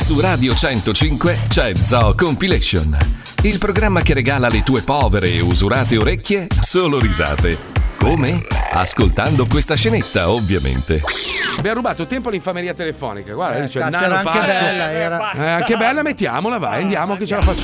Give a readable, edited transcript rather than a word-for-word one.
Su Radio 105 c'è Zoo Compilation, il programma che regala alle tue povere e usurate orecchie solo risate. Come? Ascoltando questa scenetta, ovviamente. Abbiamo rubato tempo all'infameria telefonica. Guarda, lì c'è il cazzo, nano era anche pazzo. bella, era. Anche bella, mettiamola, vai, andiamo che ce la facciamo.